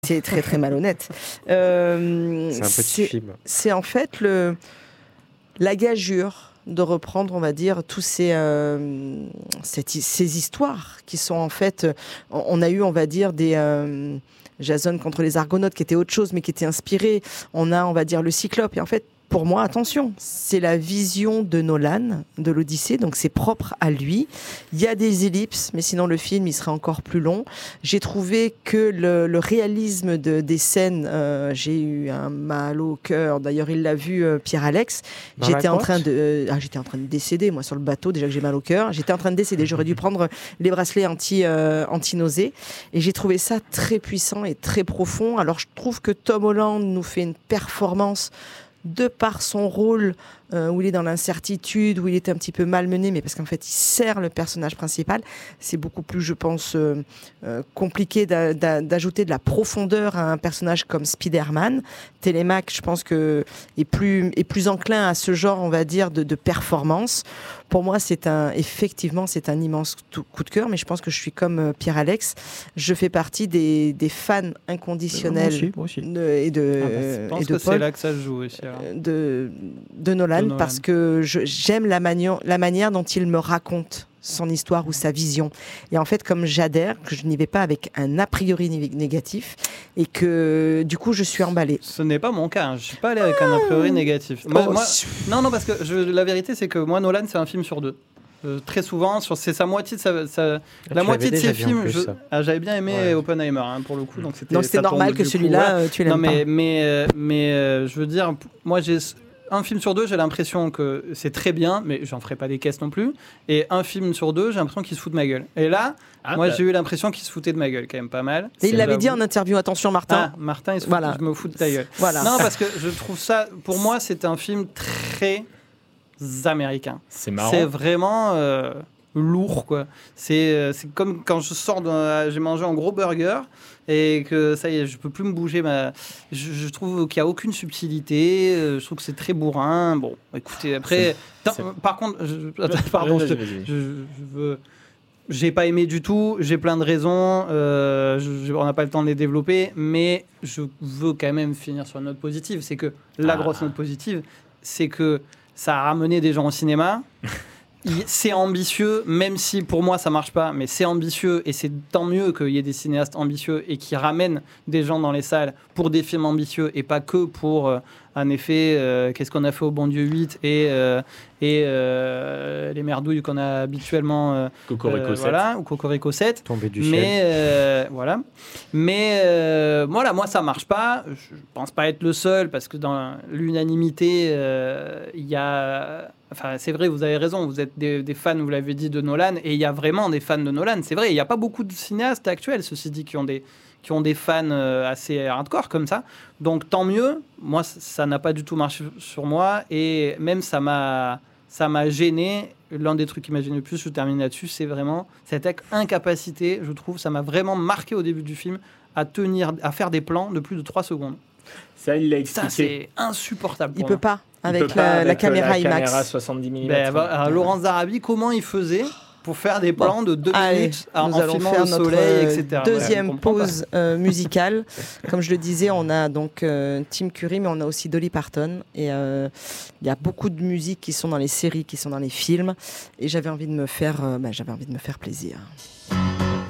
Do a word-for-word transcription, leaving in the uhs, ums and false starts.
C'est très très malhonnête. Euh, c'est un petit c'est, film. C'est en fait le, la gageure de reprendre, on va dire, tous ces, euh, cette, ces histoires qui sont en fait... On a eu, on va dire, des... Euh, Jason contre les Argonautes qui était autre chose, mais qui était inspiré. On a, on va dire, le Cyclope. Et en fait, pour moi, attention, c'est la vision de Nolan, de l'Odyssée, donc c'est propre à lui. Il y a des ellipses, mais sinon le film, il serait encore plus long. J'ai trouvé que le, le réalisme de, des scènes, euh, j'ai eu un mal au cœur. D'ailleurs, il l'a vu, euh, Pierre-Alex. Dans J'étais la en, grotte train de, euh, ah, j'étais en train de décéder, moi, sur le bateau, déjà que j'ai mal au cœur. J'étais en train de décéder. J'aurais dû prendre les bracelets anti, euh, anti-nausée. Et j'ai trouvé ça très puissant et très profond. Alors, je trouve que Tom Holland nous fait une performance de par son rôle euh, où il est dans l'incertitude, où il est un petit peu malmené, mais parce qu'en fait il sert le personnage principal. C'est beaucoup plus, je pense, euh, euh, compliqué d'a- d'a- d'ajouter de la profondeur à un personnage comme Spider-Man. Télémaque, je pense que est plus est plus enclin à ce genre, on va dire, de, de performance. Pour moi, c'est un effectivement c'est un immense tout- coup de cœur, mais je pense que je suis comme euh, Pierre-Alex. Je fais partie des, des fans inconditionnels Moi aussi, moi aussi. de- et de Ah bah, euh, je pense et de que c'est Paul. là que ça se joue aussi. alors. de, de Nolan, De Nolan. parce que je, j'aime la, mani- la manière dont il me raconte son histoire ou sa vision. Et en fait, comme j'adhère, que je n'y vais pas avec un a priori né- négatif, et que du coup, je suis emballée. Ce n'est pas mon cas. hein. Je suis pas allé avec un a priori négatif. Moi- Oh, moi- si- non, non, parce que je- la vérité, c'est que moi, Nolan, c'est un film sur deux. Euh, très souvent, sur, c'est sa moitié de sa, sa- la tu moitié de l'avais ses déjà dit en films. plus, je- ça. ah, j'avais bien aimé Ouais. Oppenheimer hein, pour le coup, donc c'était. Donc c'était ça tombe, normal que du coup, celui-là, voilà. euh, tu l'aimes Non, mais pas. mais euh, mais euh, je veux dire, p- moi j'ai un film sur deux, j'ai l'impression que c'est très bien, mais j'en ferai pas des caisses non plus. Et un film sur deux, j'ai l'impression qu'il se fout de ma gueule. Et là, Ah, moi bah, j'ai eu l'impression qu'il se foutait de ma gueule quand même pas mal. Et il l'avait J'avoue. dit en interview, attention Martin. Ah, Martin, il se fout, Voilà. je me fous de ta gueule. Voilà. Non, parce que je trouve ça, pour moi, c'est un film très américain. c'est marrant. C'est vraiment euh, lourd, quoi. C'est, euh, c'est comme quand je sors, d'un, j'ai mangé un gros burger et que ça y est, je peux plus me bouger. Ma... Je, je trouve qu'il n'y a aucune subtilité. euh, Je trouve que c'est très bourrin. Bon, écoutez, après, C'est- Attends, par contre, je- attends, pardon, Vas-y, je, vas-y, vas-y. je, je veux. J'ai pas aimé du tout, j'ai plein de raisons, euh, je- je- on n'a pas le temps de les développer, mais je veux quand même finir sur une note positive. C'est que la Ah. grosse note positive, c'est que ça a ramené des gens au cinéma. Il- C'est ambitieux, même si pour moi ça marche pas, mais c'est ambitieux et c'est tant mieux qu'il y ait des cinéastes ambitieux et qui ramènent des gens dans les salles pour des films ambitieux et pas que pour euh, un effet euh, qu'est-ce qu'on a fait au Bon Dieu huit et, euh, et euh, les merdouilles qu'on a habituellement euh, Cocorico euh, sept. voilà, ou Cocorico sept. Tombé du ciel. Mais euh, voilà. Mais euh, voilà, moi ça marche pas. Je pense pas être le seul parce que dans l'unanimité, euh, il y a. Enfin, c'est vrai, vous avez raison. Vous êtes des, des fans, vous l'avez dit, de Nolan, et il y a vraiment des fans de Nolan. C'est vrai, il n'y a pas beaucoup de cinéastes actuels, ceci dit, qui ont des qui ont des fans euh, assez hardcore comme ça. Donc tant mieux. Moi, c- ça n'a pas du tout marché sur moi, et même ça m'a ça m'a gêné. L'un des trucs qui m'a gêné le plus, je termine là-dessus, c'est vraiment cette incapacité, je trouve, ça m'a vraiment marqué au début du film, à tenir, à faire des plans de plus de trois secondes. Ça, il l'a Ça, expliqué. c'est insupportable. Il pour peut moi. pas Il avec peut la, pas la avec, euh, caméra la IMAX. caméra soixante-dix millimètres. Ben, va- euh, Laurence Darabi, comment il faisait pour faire des Bon. plans de deux Allez, minutes en, nous en allons filmant faire le notre soleil, euh, et cetera. deuxième Ouais, on comprend pas. pause euh, musicale. Comme je le disais, on a donc euh, Tim Curry, mais on a aussi Dolly Parton. Et euh, il y a beaucoup de musiques qui sont dans les séries, qui sont dans les films. Et j'avais envie de me faire, euh, bah, j'avais envie de me faire plaisir.